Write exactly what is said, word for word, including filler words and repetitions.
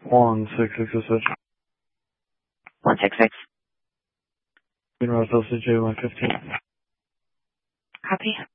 one six six oh switch. one six six. Green Rose L C J one fifteen. Copy.